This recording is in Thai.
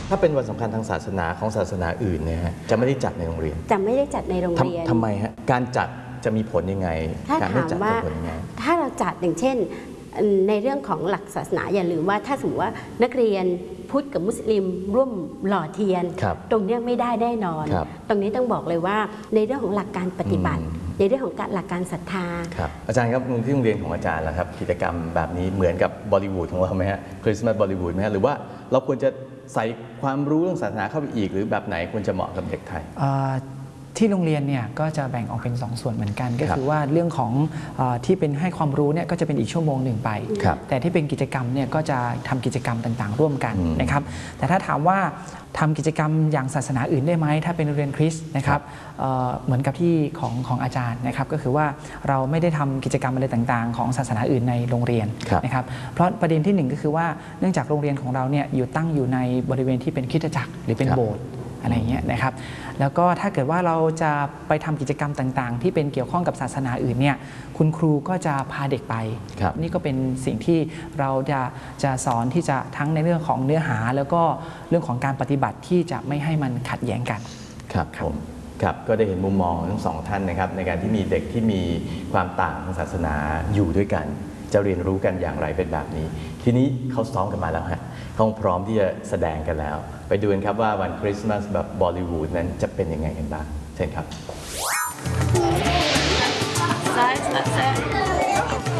ถ้าเป็นวันสำคัญทางศาสนาของศาสนาอื่นเนี่ยจะไม่ได้จัดในโรงเรียนจะไม่ได้จัดในโรงเรียนทำไมฮะการจัดจะมีผลยังไงการไม่จัดจะผลยังไงถ้าเราจัดอย่างเช่นในเรื่องของหลักศาสนาอย่าลืมว่าถ้าสมมติว่านักเรียนพุทธกับมุสลิมร่วมหล่อเทียนตรงนี้ไม่ได้แน่นอนตรงนี้ต้องบอกเลยว่าในเรื่องของหลักการปฏิบัติในเรื่องของหลักการศรัทธาครับอาจารย์ครับที่โรงเรียนของอาจารย์ล่ะครับกิจกรรมแบบนี้เหมือนกับบอลิวูดของเราไหมฮะคริสต์มาสบอลิวูดไหมฮะหรือว่าเราควรจะใส่ความรู้เรื่องศาสนาเข้าไปอีกหรือแบบไหนควรจะเหมาะกับเด็กไทยที่โรงเรียนเนี่ยก็จะแบ่งออกเป็น2 ส่วนเหมือนกันก็คือว่าเรื่องของที่เป็นให้ความรู้เนี่ยก็จะเป็นอีกชั่วโมงหนึ่งไปแต่ที่เป็นกิจกรรมเนี่ยก็จะทำกิจกรรมต่างๆร่วมกันนะครับแต่ถ้าถามว่าทำกิจกรรมอย่างศาสนาอื่นได้ไหมถ้าเป็นโรงเรียนคริสต์นะครับเหมือนกับที่ของอาจารย์นะครับก็คือว่าเราไม่ได้ทำกิจกรรมอะไรต่างๆของศาสนาอื่นในโรงเรียนนะครับเพราะประเด็นที่1ก็คือว่าเนื่องจากโรงเรียนของเราเนี่ยตั้งอยู่ในบริเวณที่เป็นคริสตจักรหรือเป็นโบสถ์อะไรเงี้ยนะครับแล้วก็ถ้าเกิดว่าเราจะไปทำกิจกรรมต่างๆที่เป็นเกี่ยวข้องกับศาสนาอื่นเนี่ยคุณครูก็จะพาเด็กไปนี่ก็เป็นสิ่งที่เราจะสอนที่จะทั้งในเรื่องของเนื้อหาแล้วก็เรื่องของการปฏิบัติที่จะไม่ให้มันขัดแย้งกันครับผมครับก็ได้เห็นมุมมองทั้งสองท่านนะครับในการที่มีเด็กที่มีความต่างทางศาสนาอยู่ด้วยกันจะเรียนรู้กันอย่างไรเป็นแบบนี้ทีนี้เขาซ้อมกันมาแล้วฮะเขาพร้อมที่จะแสดงกันแล้วไปดูกันครับว่าวันคริสต์มาสแบบบอลิวูดนั้นจะเป็นยังไงกันบ้างเช่นครับ